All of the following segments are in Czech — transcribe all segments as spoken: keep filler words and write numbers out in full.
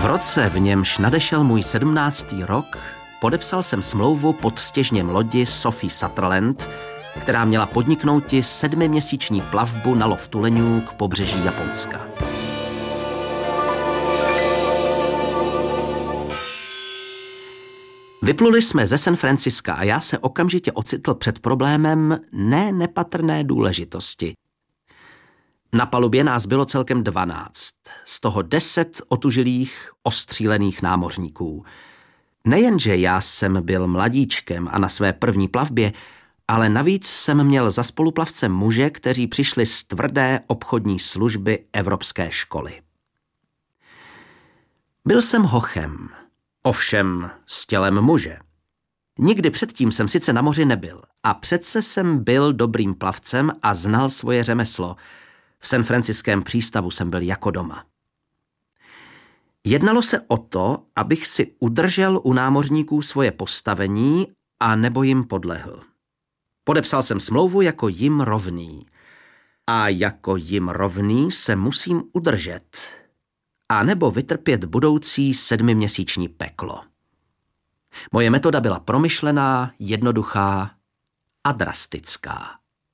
V roce, v němž nadešel můj sedmnáctý rok, podepsal jsem smlouvu pod stěžněm lodi Sophie Sutherland, která měla podniknouti sedmiměsíční plavbu na lov tuleňů k pobřeží Japonska. Vypluli jsme ze San Francisca a já se okamžitě ocitl před problémem ne nepatrné důležitosti. Na palubě nás bylo celkem dvanáct, z toho deset otužilých, ostřílených námořníků. Nejenže já jsem byl mladíčkem a na své první plavbě, ale navíc jsem měl za spoluplavce muže, kteří přišli z tvrdé obchodní služby evropské školy. Byl jsem hochem, ovšem s tělem muže. Nikdy předtím jsem sice na moři nebyl a přece jsem byl dobrým plavcem a znal svoje řemeslo. V San Franciském přístavu jsem byl jako doma. Jednalo se o to, abych si udržel u námořníků svoje postavení a nebo jim podlehl. Podepsal jsem smlouvu jako jim rovný. A jako jim rovný se musím udržet. A nebo vytrpět budoucí sedmiměsíční peklo. Moje metoda byla promyšlená, jednoduchá a drastická.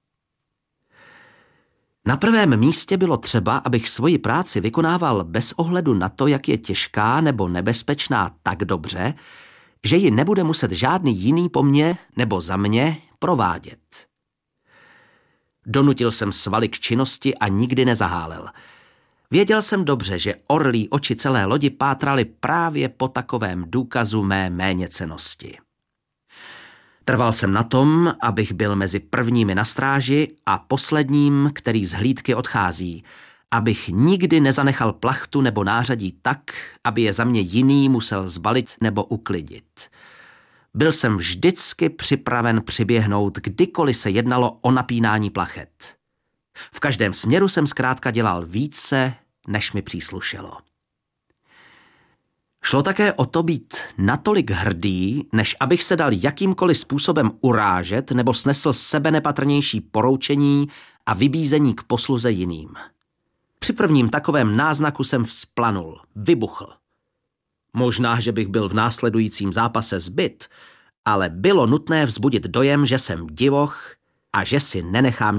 Na prvém místě bylo třeba, abych svoji práci vykonával bez ohledu na to, jak je těžká nebo nebezpečná tak dobře, že ji nebude muset žádný jiný po mně nebo za mě provádět. Donutil jsem svaly k činnosti a nikdy nezahálel. Věděl jsem dobře, že orlí oči celé lodi pátraly právě po takovém důkazu mé méněcennosti. Trval jsem na tom, abych byl mezi prvními na stráži a posledním, který z hlídky odchází, abych nikdy nezanechal plachtu nebo nářadí tak, aby je za mě jiný musel zbalit nebo uklidit. Byl jsem vždycky připraven přiběhnout, kdykoliv se jednalo o napínání plachet. V každém směru jsem zkrátka dělal více, než mi příslušelo. Šlo také o to být natolik hrdý, než abych se dal jakýmkoliv způsobem urážet nebo snesl sebenepatrnější poroučení a vybízení k posluze jiným. Při prvním takovém náznaku jsem vzplanul, vybuchl. Možná, že bych byl v následujícím zápase zbyt, ale bylo nutné vzbudit dojem, že jsem divoch a že si nenechám